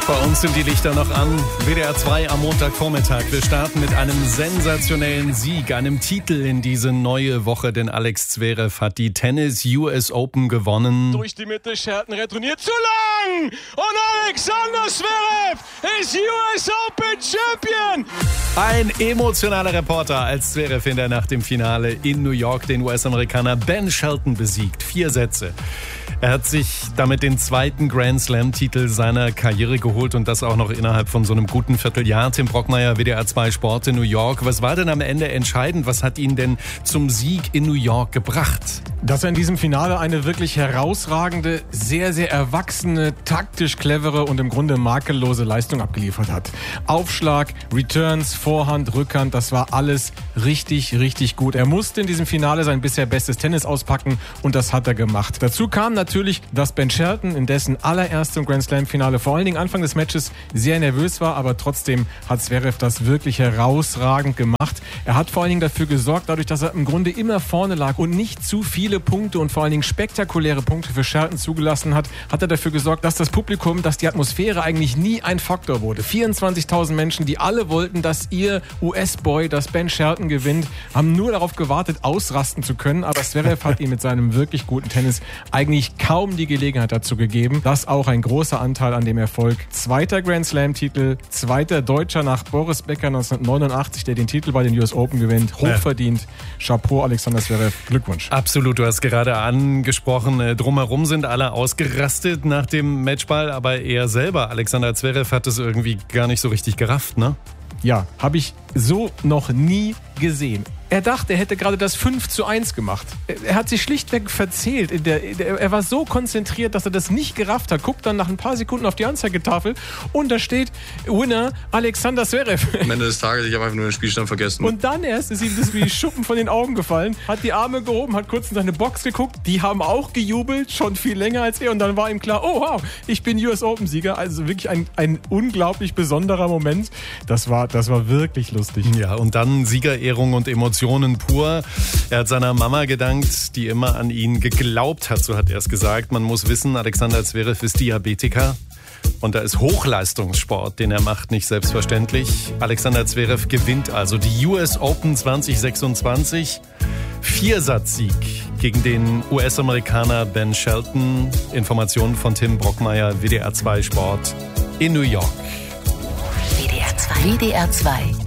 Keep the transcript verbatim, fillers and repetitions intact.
Bei uns sind die Lichter noch an. W D R zwei am Montagvormittag. Wir starten mit einem sensationellen Sieg, einem Titel in diese neue Woche, denn Alex Zverev hat die Tennis U S Open gewonnen. Durch die Mitte, Scherten retourniert zu lang und Alexander Zverev ist U S Open Champion. Ein emotionaler Reporter, als Zverev in der Nacht im Finale in New York den U S-Amerikaner Ben Shelton besiegt. Vier Sätze. Er hat sich damit den zweiten Grand-Slam-Titel seiner Karriere geholt und das auch noch innerhalb von so einem guten Vierteljahr. Tim Brockmeier, W D R zwei Sport in New York. Was war denn am Ende entscheidend? Was hat ihn denn zum Sieg in New York gebracht? Dass er in diesem Finale eine wirklich herausragende, sehr, sehr erwachsene, taktisch clevere und im Grunde makellose Leistung abgeliefert hat. Aufschlag, Returns, Vorhand, Rückhand, das war alles richtig, richtig gut. Er musste in diesem Finale sein bisher bestes Tennis auspacken und das hat er gemacht. Dazu kam natürlich, dass Ben Shelton in dessen allererstem Grand Slam-Finale vor allen Dingen Anfang des Matches sehr nervös war, aber trotzdem hat Zverev das wirklich herausragend gemacht. Er hat vor allen Dingen dafür gesorgt, dadurch, dass er im Grunde immer vorne lag und nicht zu viele Punkte und vor allen Dingen spektakuläre Punkte für Shelton zugelassen hat, hat er dafür gesorgt, dass das Publikum, dass die Atmosphäre eigentlich nie ein Faktor wurde. vierundzwanzigtausend Menschen, die alle wollten, dass ihr U S-Boy, dass Ben Shelton gewinnt, haben nur darauf gewartet, ausrasten zu können, aber Zverev hat ihm mit seinem wirklich guten Tennis eigentlich kaum die Gelegenheit dazu gegeben. Das auch ein großer Anteil an dem Erfolg. Zweiter Grand Slam-Titel, zweiter Deutscher nach Boris Becker neunzehnhundertneunundachtzig, der den Titel bei den U S Open gewinnt. Hochverdient. Chapeau, Alexander Zverev. Glückwunsch. Absolut, du hast gerade angesprochen, drumherum sind alle ausgerastet nach dem Matchball, aber er selber, Alexander Zverev, hat es irgendwie gar nicht so richtig gerafft, ne? Ja, habe ich so noch nie gesehen. Er dachte, er hätte gerade das fünf zu eins gemacht. Er hat sich schlichtweg verzählt. In der, in der, er war so konzentriert, dass er das nicht gerafft hat. Guckt dann nach ein paar Sekunden auf die Anzeigetafel und da steht Winner Alexander Zverev. Am Ende des Tages, ich habe einfach nur den Spielstand vergessen. Und dann erst ist ihm das wie Schuppen von den Augen gefallen, hat die Arme gehoben, hat kurz in seine Box geguckt. Die haben auch gejubelt, schon viel länger als er. Und dann war ihm klar, oh wow, ich bin U S Open-Sieger. Also wirklich ein, ein unglaublich besonderer Moment. Das war, das war wirklich lustig. Ja, und dann Siegerehrung und Emotionen pur. Er hat seiner Mama gedankt, die immer an ihn geglaubt hat, so hat er es gesagt. Man muss wissen, Alexander Zverev ist Diabetiker und da ist Hochleistungssport, den er macht, nicht selbstverständlich. Alexander Zverev gewinnt also die U S Open zwanzig sechsundzwanzig. Viersatzsieg gegen den U S-Amerikaner Ben Shelton. Informationen von Tim Brockmeier, W D R zwei Sport in New York. W D R zwei. W D R zwei.